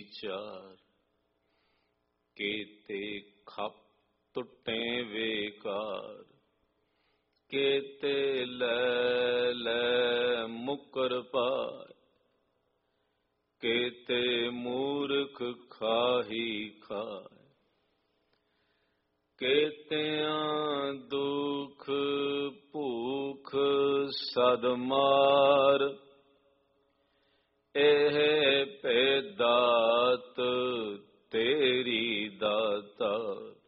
ਵਿਚਾਰ। ਕੇਤੇ ਖਪ ਟੁੱਟੇ ਵੇਕਾਰ, ਕੇਤੇ ਲੈ ਲੈ ਮੁਕਰ ਪਾਏ। ਕੇਤੇ ਮੂਰਖ ਖਾਹੀ ਖਾਏ, ਕੇਤਿਆਂ ਦੁਖ ਭੂਖ ਸਦ ਮਾਰ। ਇਹ ਭੇਦਾਤ ਤੇਰੀ ਦਾਤਾਰ,